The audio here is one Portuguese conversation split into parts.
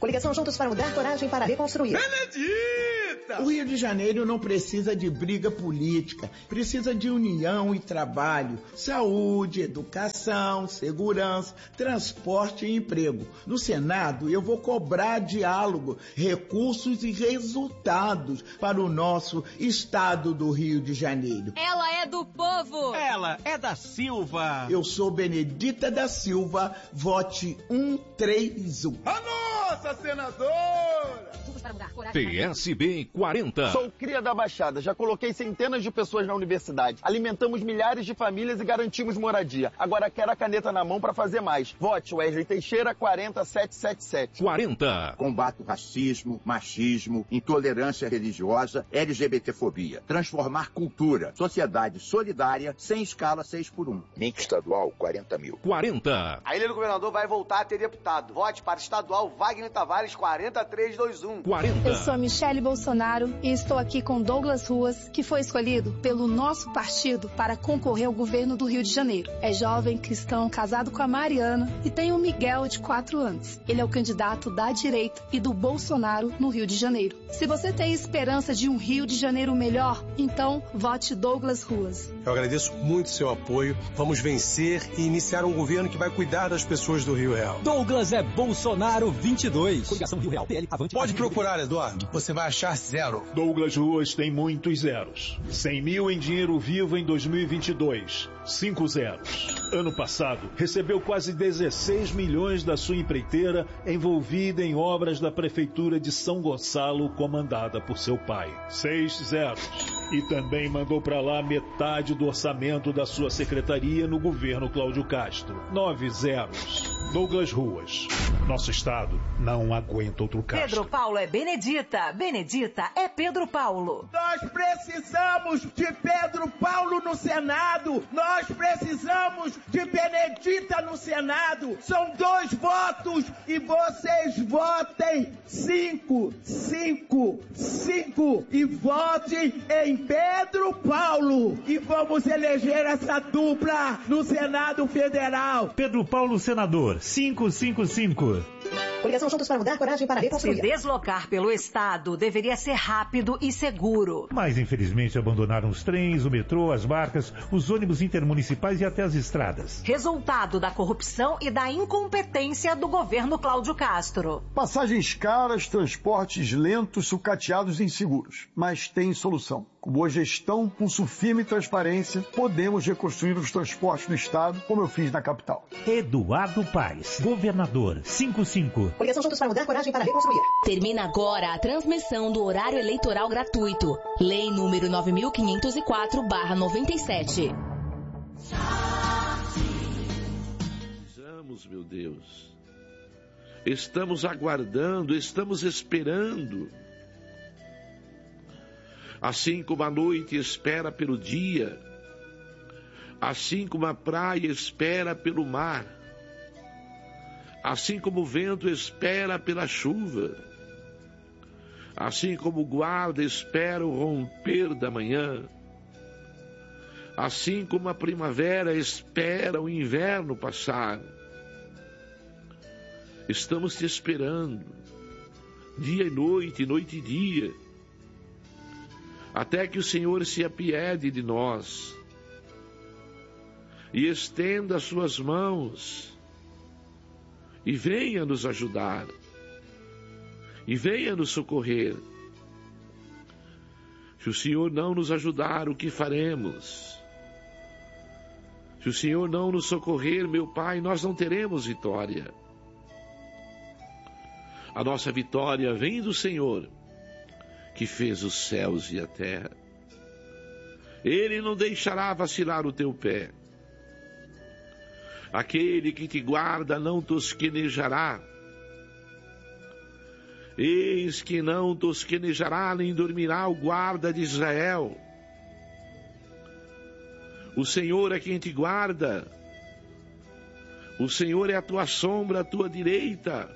Coligação Juntos para Mudar, coragem para reconstruir. Benedita! O Rio de Janeiro não precisa de briga política, precisa de união e trabalho, saúde, educação, segurança, transporte e emprego. No Senado, eu vou cobrar diálogo, recursos e resultados para o nosso estado do Rio de Janeiro. Ela é do povo! Ela é da Silva! Eu sou Benedita da Silva, vote 131. A nossa senadora! PSB 40. Sou cria da Baixada, já coloquei centenas de pessoas na universidade. Alimentamos milhares de famílias e garantimos moradia. Agora quero a caneta na mão para fazer mais. Vote Wesley Teixeira 40777. 40. Combate o racismo, machismo, intolerância religiosa, LGBTfobia. Transformar cultura, sociedade solidária, sem escala 6x1. Link estadual 40 mil. 40. A Ilha do Governador vai voltar a ter deputado. Vote para estadual Wagner Tavares 40321. 40. Eu sou a Michele Bolsonaro e estou aqui com Douglas Ruas, que foi escolhido pelo nosso partido para concorrer ao governo do Rio de Janeiro. É jovem, cristão, casado com a Mariana e tem um Miguel de 4 anos. Ele é o candidato da direita e do Bolsonaro no Rio de Janeiro. Se você tem esperança de um Rio de Janeiro melhor, então vote Douglas Ruas. Eu agradeço muito seu apoio. Vamos vencer e iniciar um governo que vai cuidar das pessoas do Rio Real. Douglas é Bolsonaro 22. Coligação Rio Real, PL, Avante. Pode procurar, Eduardo. Você vai achar zero. Douglas Ruas tem muitos zeros. 100 mil em dinheiro vivo em 2022. 5 zeros. Ano passado, recebeu quase 16 milhões da sua empreiteira envolvida em obras da Prefeitura de São Gonçalo, comandada por seu pai. 6 zeros. E também mandou para lá metade do orçamento da sua secretaria no governo Cláudio Castro. 9 zeros. Douglas Ruas. Nosso estado não aguenta outro Castro. Pedro Paulo é Benedita. Benedita é Pedro Paulo. Nós precisamos de Pedro Paulo no Senado. Nós precisamos de Benedita no Senado. São 2 votos e vocês votem 5, 5, 5 e votem em Pedro Paulo. E vamos eleger essa dupla no Senado Federal. Pedro Paulo, senador, 555. Coligação Juntos para Mudar, coragem para reconstruir. Se deslocar pelo estado deveria ser rápido e seguro. Mas infelizmente abandonaram os trens, o metrô, as barcas, os ônibus intermunicipais e até as estradas. Resultado da corrupção e da incompetência do governo Cláudio Castro. Passagens caras, transportes lentos, sucateados e inseguros. Mas tem solução. Com boa gestão, pulso firme e transparência, podemos reconstruir os transportes do estado, como eu fiz na capital. Eduardo Paes, governador, 55. Coligação Juntos para Mudar, coragem para reconstruir. Termina agora a transmissão do horário eleitoral gratuito. Lei número 9504/97. Precisamos, meu Deus. Estamos aguardando, estamos esperando. Assim como a noite espera pelo dia, assim como a praia espera pelo mar, assim como o vento espera pela chuva, assim como o guarda espera o romper da manhã, assim como a primavera espera o inverno passar, estamos te esperando, dia e noite e dia, até que o Senhor se apiede de nós e estenda as suas mãos e venha nos ajudar e venha nos socorrer. Se o Senhor não nos ajudar, o que faremos? Se o Senhor não nos socorrer, meu Pai, nós não teremos vitória. A nossa vitória vem do Senhor, que fez os céus e a terra. Ele não deixará vacilar o teu pé. Aquele que te guarda não tosquenejará. Eis que não tosquenejará nem dormirá o guarda de Israel. O Senhor é quem te guarda. O Senhor é a tua sombra, a tua direita.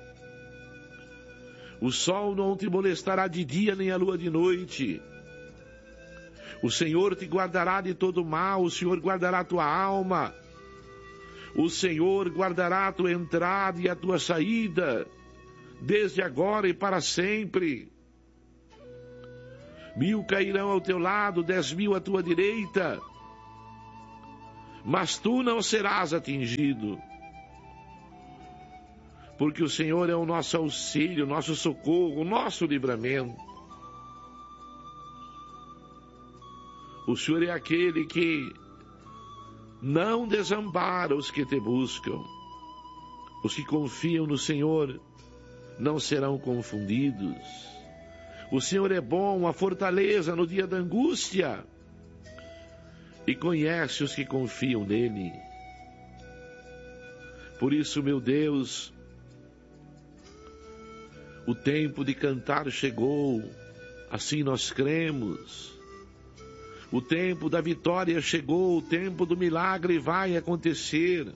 O sol não te molestará de dia, nem a lua de noite. O Senhor te guardará de todo mal, o Senhor guardará a tua alma. O Senhor guardará a tua entrada e a tua saída, desde agora e para sempre. 1000 cairão ao teu lado, 10.000 à tua direita, mas tu não serás atingido. Porque o Senhor é o nosso auxílio, o nosso socorro, o nosso livramento. O Senhor é aquele que não desampara os que te buscam. Os que confiam no Senhor não serão confundidos. O Senhor é bom, a fortaleza no dia da angústia, e conhece os que confiam nele. Por isso, meu Deus, o tempo de cantar chegou, assim nós cremos. O tempo da vitória chegou, o tempo do milagre vai acontecer.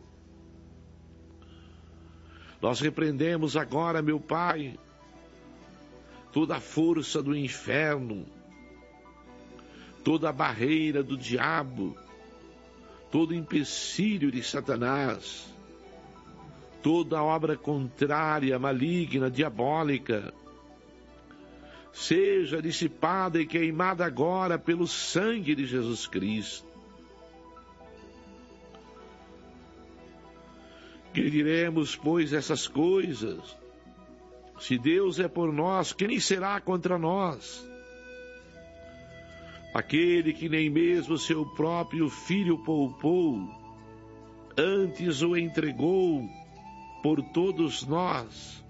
Nós repreendemos agora, meu Pai, toda a força do inferno, toda a barreira do diabo, todo o empecilho de Satanás, toda a obra contrária, maligna, diabólica, seja dissipada e queimada agora pelo sangue de Jesus Cristo. Que diremos, pois, essas coisas? Se Deus é por nós, quem será contra nós? Aquele que nem mesmo seu próprio filho poupou, antes o entregou por todos nós,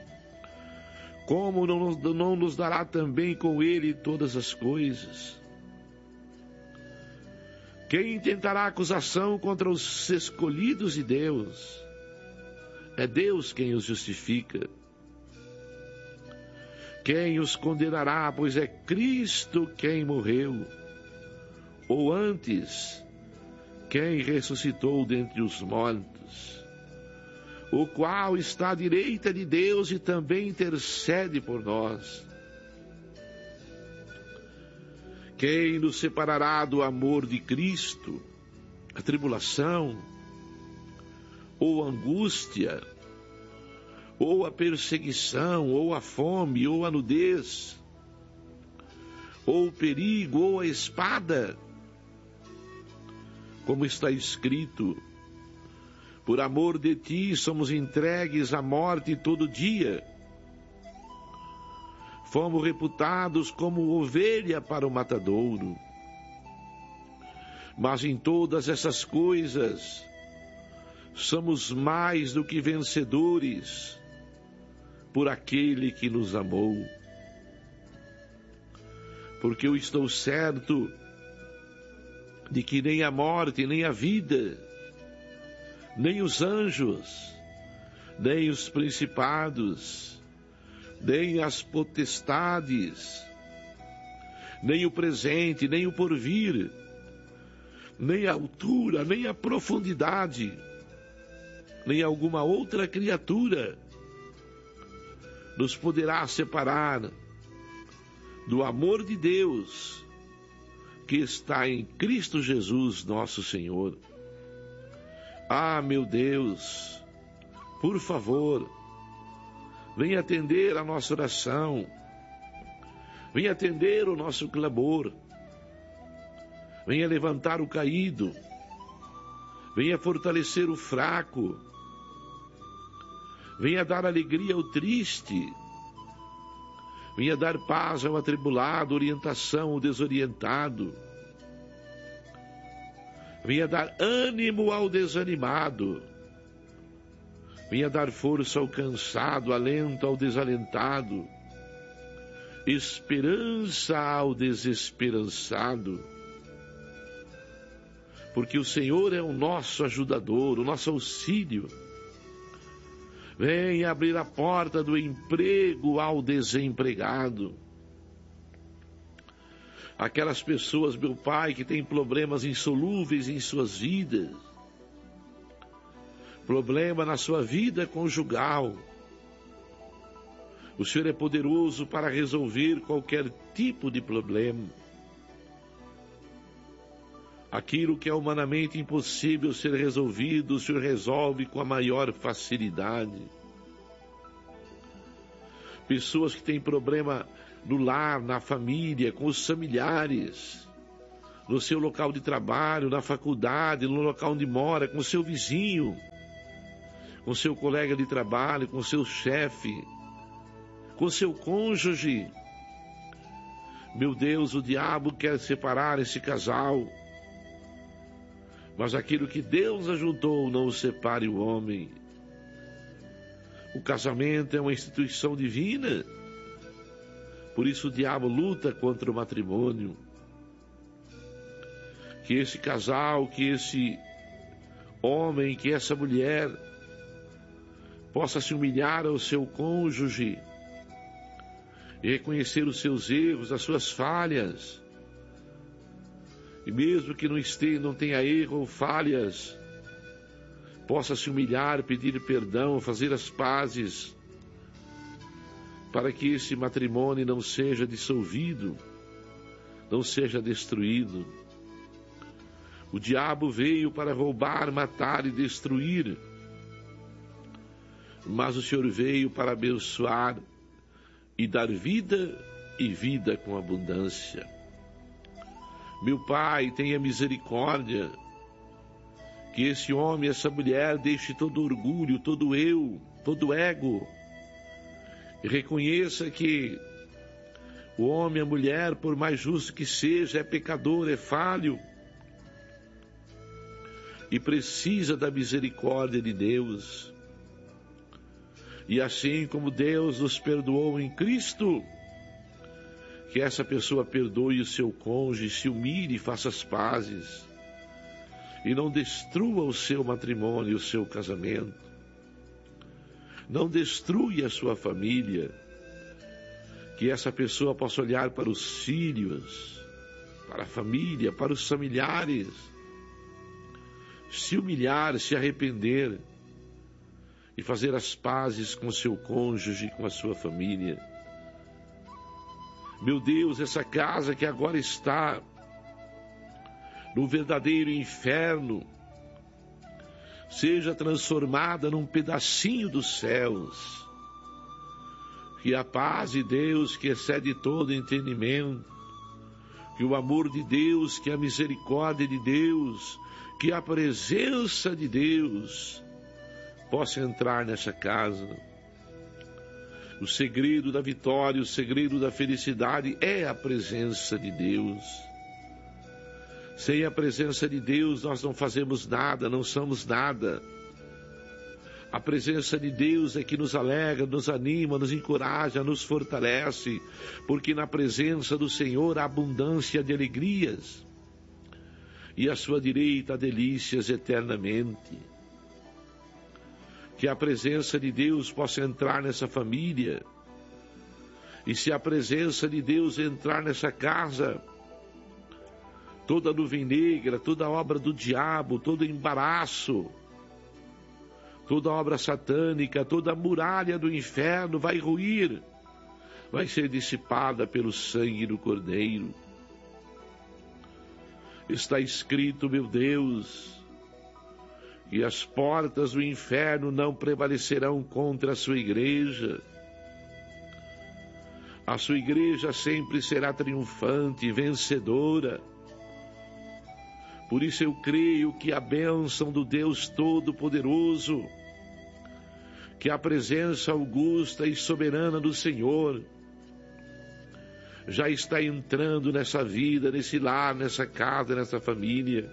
como não nos dará também com ele todas as coisas? Quem intentará acusação contra os escolhidos de Deus? É Deus quem os justifica. Quem os condenará, pois é Cristo quem morreu, ou antes, quem ressuscitou dentre os mortos, o qual está à direita de Deus e também intercede por nós. Quem nos separará do amor de Cristo? A tribulação, ou a angústia, ou a perseguição, ou a fome, ou a nudez, ou o perigo, ou a espada? Como está escrito, por amor de ti somos entregues à morte todo dia. Fomos reputados como ovelha para o matadouro. Mas em todas essas coisas, somos mais do que vencedores por aquele que nos amou. Porque eu estou certo de que nem a morte, nem a vida, nem os anjos, nem os principados, nem as potestades, nem o presente, nem o porvir, nem a altura, nem a profundidade, nem alguma outra criatura nos poderá separar do amor de Deus que está em Cristo Jesus, nosso Senhor. Ah, meu Deus, por favor, venha atender a nossa oração, venha atender o nosso clamor, venha levantar o caído, venha fortalecer o fraco, venha dar alegria ao triste, venha dar paz ao atribulado, orientação ao desorientado, venha dar ânimo ao desanimado, venha dar força ao cansado, alento ao desalentado, esperança ao desesperançado, porque o Senhor é o nosso ajudador, o nosso auxílio. Venha abrir a porta do emprego ao desempregado. Aquelas pessoas, meu Pai, que têm problemas insolúveis em suas vidas, problema na sua vida conjugal. O Senhor é poderoso para resolver qualquer tipo de problema. Aquilo que é humanamente impossível ser resolvido, o Senhor resolve com a maior facilidade. Pessoas que têm problema no lar, na família, com os familiares, no seu local de trabalho, na faculdade, no local onde mora, com o seu vizinho, com seu colega de trabalho, com seu chefe, com seu cônjuge. Meu Deus, o diabo quer separar esse casal, mas aquilo que Deus ajuntou não o separe o homem. O casamento é uma instituição divina, por isso o diabo luta contra o matrimônio. Que esse casal, que esse homem, que essa mulher possa se humilhar ao seu cônjuge e reconhecer os seus erros, as suas falhas. E mesmo que não tenha erro ou falhas, possa se humilhar, pedir perdão, fazer as pazes, para que esse matrimônio não seja dissolvido, não seja destruído. O diabo veio para roubar, matar e destruir, mas o Senhor veio para abençoar e dar vida e vida com abundância. Meu Pai, tenha misericórdia, que esse homem, essa mulher deixe todo orgulho, todo eu, todo ego, e reconheça que o homem, a mulher, por mais justo que seja, é pecador, é falho, e precisa da misericórdia de Deus. E assim como Deus nos perdoou em Cristo, que essa pessoa perdoe o seu cônjuge, se humilhe e faça as pazes, e não destrua o seu matrimônio, o seu casamento, não destrua a sua família, que essa pessoa possa olhar para os filhos, para a família, para os familiares, se humilhar, se arrepender e fazer as pazes com seu cônjuge, com a sua família. Meu Deus, essa casa que agora está no verdadeiro inferno, seja transformada num pedacinho dos céus. Que a paz de Deus, que excede todo entendimento, que o amor de Deus, que a misericórdia de Deus, que a presença de Deus possa entrar nessa casa. O segredo da vitória, o segredo da felicidade é a presença de Deus. Sem a presença de Deus nós não fazemos nada, não somos nada. A presença de Deus é que nos alegra, nos anima, nos encoraja, nos fortalece, porque na presença do Senhor há abundância de alegrias, e à sua direita há delícias eternamente. Que a presença de Deus possa entrar nessa família, e se a presença de Deus entrar nessa casa, toda nuvem negra, toda obra do diabo, todo embaraço, toda obra satânica, toda muralha do inferno vai ruir, vai ser dissipada pelo sangue do Cordeiro. Está escrito, meu Deus, que as portas do inferno não prevalecerão contra a sua igreja. A sua igreja sempre será triunfante, vencedora. Por isso eu creio que a bênção do Deus Todo-Poderoso, que a presença augusta e soberana do Senhor, já está entrando nessa vida, nesse lar, nessa casa, nessa família.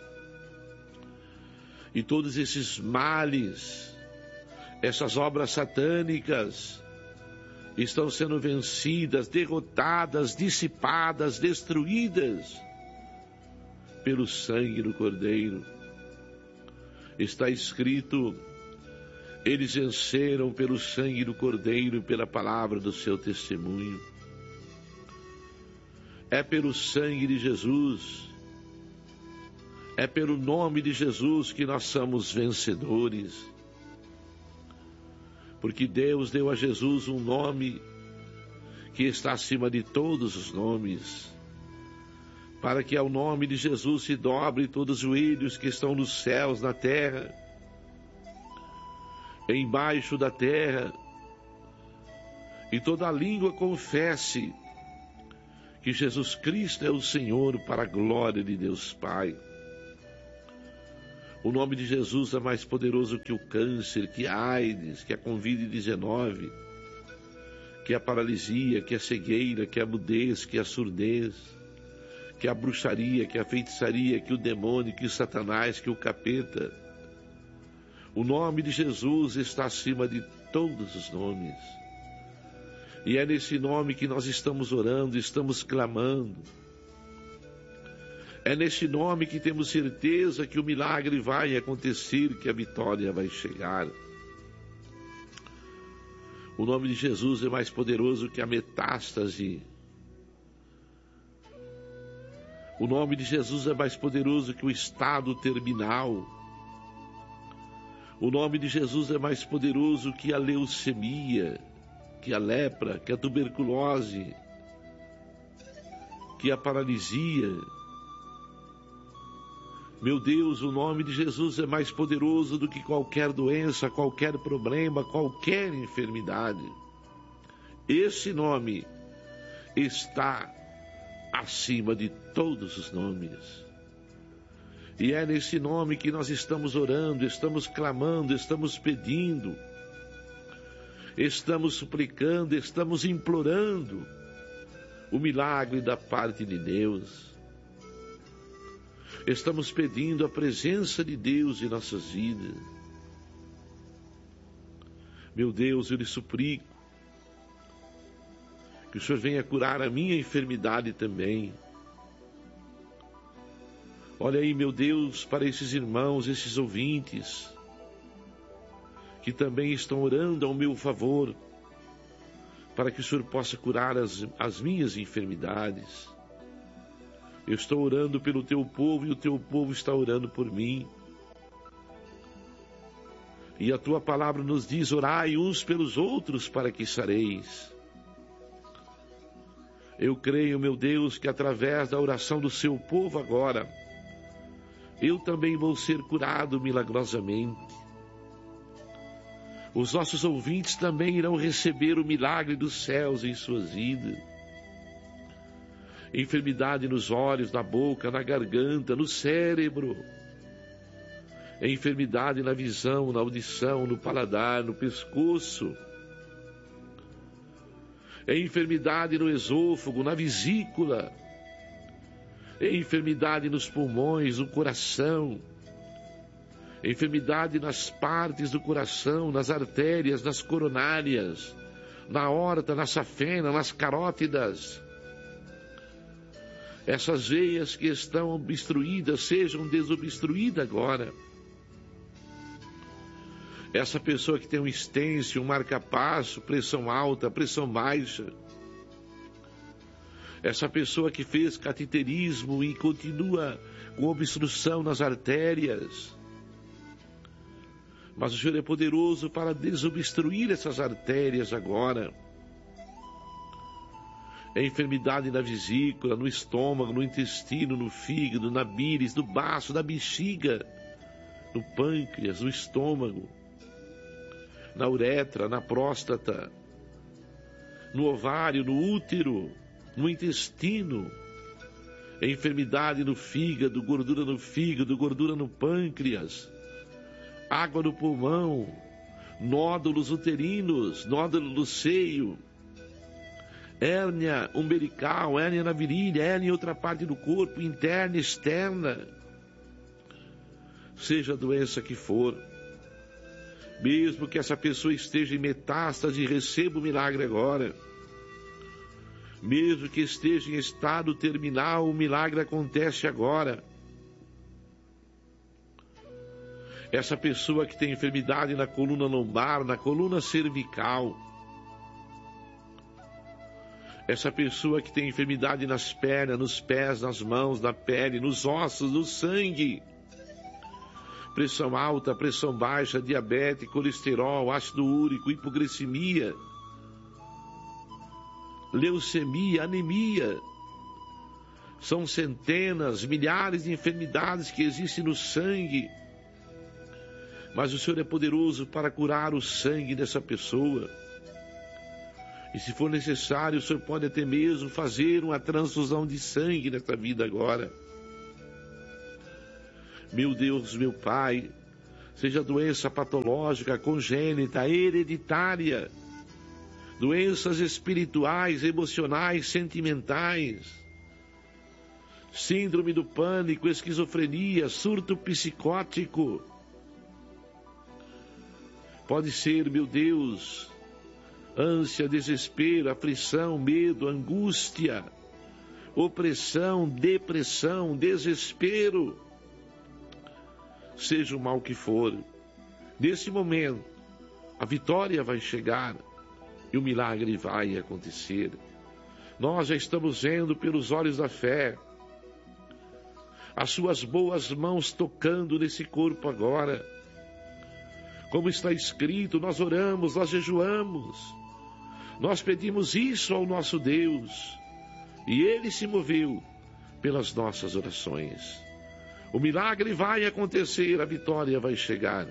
E todos esses males, essas obras satânicas, estão sendo vencidas, derrotadas, dissipadas, destruídas pelo sangue do Cordeiro. Está escrito, eles venceram pelo sangue do Cordeiro e pela palavra do seu testemunho. É pelo sangue de Jesus, é pelo nome de Jesus que nós somos vencedores. Porque Deus deu a Jesus um nome que está acima de todos os nomes, para que ao nome de Jesus se dobre todos os joelhos que estão nos céus, na terra, embaixo da terra, e toda língua confesse que Jesus Cristo é o Senhor, para a glória de Deus Pai. O nome de Jesus é mais poderoso que o câncer, que a AIDS, que a Covid-19, que a paralisia, que a cegueira, que a mudez, que a surdez, que a bruxaria, que a feitiçaria, que o demônio, que o Satanás, que o capeta. O nome de Jesus está acima de todos os nomes. E é nesse nome que nós estamos orando, estamos clamando. É nesse nome que temos certeza que o milagre vai acontecer, que a vitória vai chegar. O nome de Jesus é mais poderoso que a metástase. O nome de Jesus é mais poderoso que o estado terminal. O nome de Jesus é mais poderoso que a leucemia, que a lepra, que a tuberculose, que a paralisia. Meu Deus, o nome de Jesus é mais poderoso do que qualquer doença, qualquer problema, qualquer enfermidade. Esse nome está acima de todos os nomes. E é nesse nome que nós estamos orando, estamos clamando, estamos pedindo, estamos suplicando, estamos implorando o milagre da parte de Deus. Estamos pedindo a presença de Deus em nossas vidas. Meu Deus, eu lhe suplico que o Senhor venha curar a minha enfermidade também. Olha aí, meu Deus, para esses irmãos, esses ouvintes, que também estão orando ao meu favor, para que o Senhor possa curar as minhas enfermidades. Eu estou orando pelo teu povo e o teu povo está orando por mim. E a tua palavra nos diz: orai uns pelos outros para que sareis. Eu creio, meu Deus, que através da oração do seu povo agora, eu também vou ser curado milagrosamente. Os nossos ouvintes também irão receber o milagre dos céus em suas vidas. Enfermidade nos olhos, na boca, na garganta, no cérebro. Enfermidade na visão, na audição, no paladar, no pescoço. Enfermidade no esôfago, na vesícula. Enfermidade nos pulmões, no coração. Enfermidade nas partes do coração, nas artérias, nas coronárias, na aorta, na safena, nas carótidas. Essas veias que estão obstruídas sejam desobstruídas agora. Essa pessoa que tem um estêncil, um marca-passo, pressão alta, pressão baixa. Essa pessoa que fez cateterismo e continua com obstrução nas artérias. Mas o Senhor é poderoso para desobstruir essas artérias agora. É enfermidade na vesícula, no estômago, no intestino, no fígado, na bíris, no baço, na bexiga, no pâncreas, no estômago, na uretra, na próstata, no ovário, no útero, no intestino. É enfermidade no fígado, gordura no pâncreas, água no pulmão, nódulos uterinos, nódulo do seio, hérnia umbilical, hérnia na virilha, hérnia em outra parte do corpo, interna, externa. Seja a doença que for, mesmo que essa pessoa esteja em metástase, receba o milagre agora. Mesmo que esteja em estado terminal, o milagre acontece agora. Essa pessoa que tem enfermidade na coluna lombar, na coluna cervical. Essa pessoa que tem enfermidade nas pernas, nos pés, nas mãos, na pele, nos ossos, no sangue. Pressão alta, pressão baixa, diabetes, colesterol, ácido úrico, hipoglicemia, leucemia, anemia. São centenas, milhares de enfermidades que existem no sangue. Mas o Senhor é poderoso para curar o sangue dessa pessoa. E se for necessário, o Senhor pode até mesmo fazer uma transfusão de sangue nesta vida agora. Meu Deus, meu Pai, seja doença patológica, congênita, hereditária, doenças espirituais, emocionais, sentimentais, síndrome do pânico, esquizofrenia, surto psicótico. Pode ser, meu Deus, ânsia, desespero, aflição, medo, angústia, opressão, depressão, desespero. Seja o mal que for, nesse momento, a vitória vai chegar e o milagre vai acontecer. Nós já estamos vendo pelos olhos da fé as suas boas mãos tocando nesse corpo agora. Como está escrito, nós oramos, nós jejuamos, nós pedimos isso ao nosso Deus e Ele se moveu pelas nossas orações. O milagre vai acontecer, a vitória vai chegar.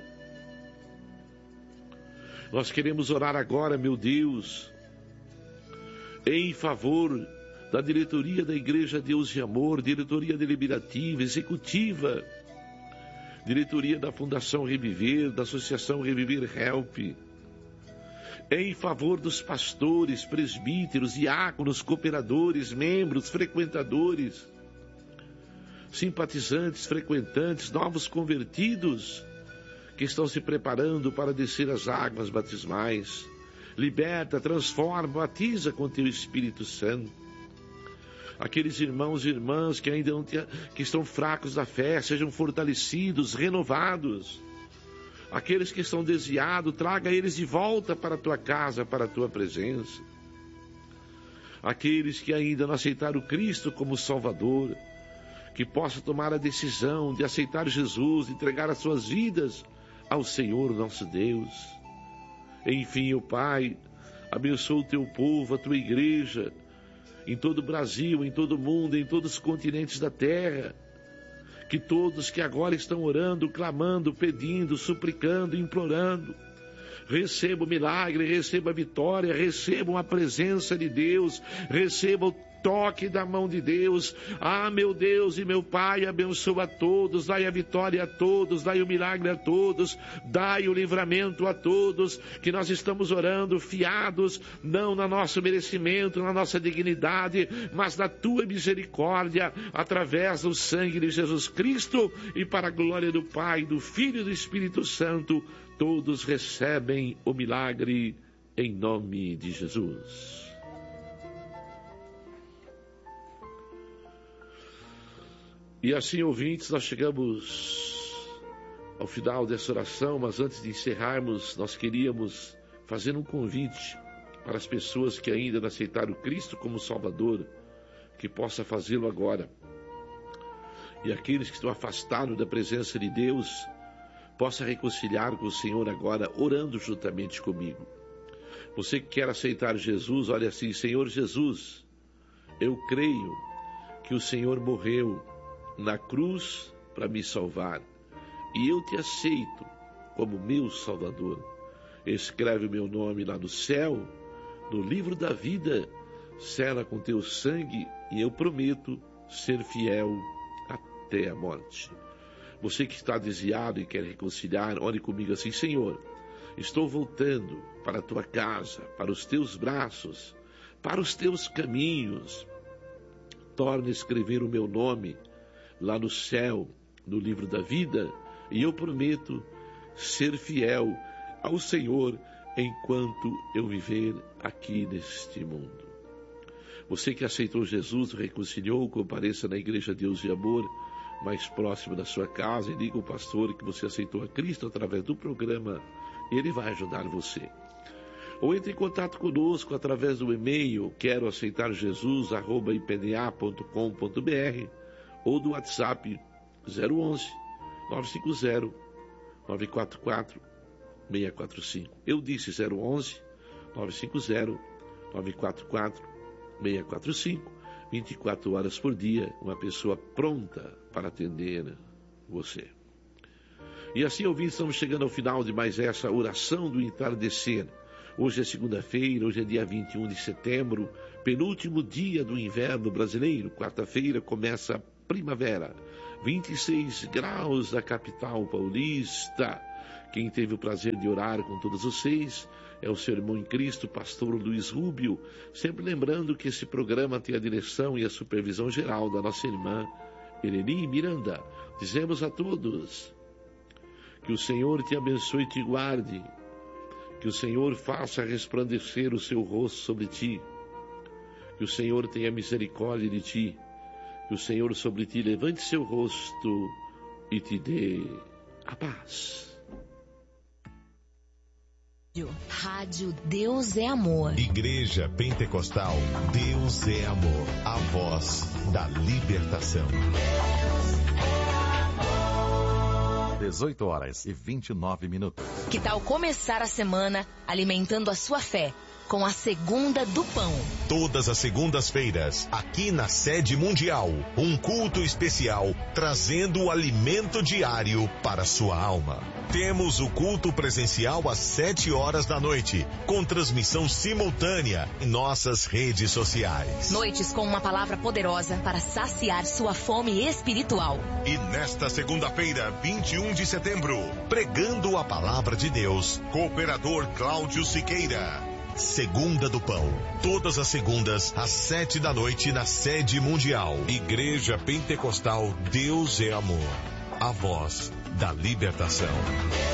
Nós queremos orar agora, meu Deus, em favor da diretoria da Igreja Deus e Amor, diretoria deliberativa, executiva, diretoria da Fundação Reviver, da Associação Reviver Help, em favor dos pastores, presbíteros, diáconos, cooperadores, membros, frequentadores, simpatizantes, frequentantes, novos convertidos, que estão se preparando para descer as águas batismais. Liberta, transforma, batiza com teu Espírito Santo. Aqueles irmãos e irmãs que ainda não que estão fracos da fé, sejam fortalecidos, renovados. Aqueles que estão desviados, traga eles de volta para a tua casa, para a tua presença. Aqueles que ainda não aceitaram Cristo como Salvador, que possam tomar a decisão de aceitar Jesus, de entregar as suas vidas ao Senhor nosso Deus. Enfim, ó Pai, abençoa o teu povo, a tua igreja, em todo o Brasil, em todo o mundo, em todos os continentes da terra. Que todos que agora estão orando, clamando, pedindo, suplicando, implorando, recebam o milagre, recebam a vitória, recebam a presença de Deus, recebam o toque da mão de Deus. Ah, meu Deus e meu Pai, abençoa a todos, dai a vitória a todos, dai o milagre a todos, dai o livramento a todos, que nós estamos orando fiados, não no nosso merecimento, na nossa dignidade, mas na tua misericórdia, através do sangue de Jesus Cristo, e para a glória do Pai, do Filho e do Espírito Santo, todos recebem o milagre em nome de Jesus. E assim, ouvintes, nós chegamos ao final dessa oração, mas antes de encerrarmos, nós queríamos fazer um convite para as pessoas que ainda não aceitaram Cristo como Salvador, que possa fazê-lo agora. E aqueles que estão afastados da presença de Deus, possa reconciliar com o Senhor agora, orando juntamente comigo. Você que quer aceitar Jesus, olha assim: Senhor Jesus, eu creio que o Senhor morreu na cruz para me salvar, e eu te aceito como meu Salvador. Escreve o meu nome lá no céu, no livro da vida, sela com teu sangue, e eu prometo ser fiel até a morte. Você que está desviado e quer reconciliar, ore comigo assim: Senhor, estou voltando para a tua casa, para os teus braços, para os teus caminhos. Torna a escrever o meu nome lá no céu, no livro da vida, e eu prometo ser fiel ao Senhor enquanto eu viver aqui neste mundo. Você que aceitou Jesus, reconciliou, compareça na Igreja Deus e Amor, mais próximo da sua casa, e diga ao pastor que você aceitou a Cristo através do programa, e ele vai ajudar você. Ou entre em contato conosco através do e-mail queroaceitarjesus@ipda.com.br ou do WhatsApp 011 950 944 645. Eu disse 011 950 944 645. 24 horas por dia, uma pessoa pronta para atender você. E assim, ouvintes, estamos chegando ao final de mais essa oração do entardecer. Hoje é segunda-feira, hoje é dia 21 de setembro, penúltimo dia do inverno brasileiro. Quarta-feira começa a primavera. 26 graus da capital paulista. Quem teve o prazer de orar com todos vocês é o seu irmão em Cristo, pastor Luiz Rubio. Sempre lembrando que esse programa tem a direção e a supervisão geral da nossa irmã Eleni Miranda. Dizemos a todos que o Senhor te abençoe e te guarde. Que o Senhor faça resplandecer o seu rosto sobre ti. Que o Senhor tenha misericórdia de ti. Que o Senhor sobre ti levante seu rosto e te dê a paz. Rádio Deus é Amor. Igreja Pentecostal Deus é Amor. A voz da libertação. 18h29. Que tal começar a semana alimentando a sua fé com a Segunda do Pão? Todas as segundas-feiras, aqui na sede mundial, um culto especial trazendo o alimento diário para sua alma. Temos o culto presencial às 7h da noite, com transmissão simultânea em nossas redes sociais. Noites com uma palavra poderosa para saciar sua fome espiritual. E nesta segunda-feira, 21 de setembro, pregando a palavra de Deus, cooperador Cláudio Siqueira. Segunda do Pão, todas as segundas às 7 da noite na sede mundial. Igreja Pentecostal Deus é Amor, a voz da libertação.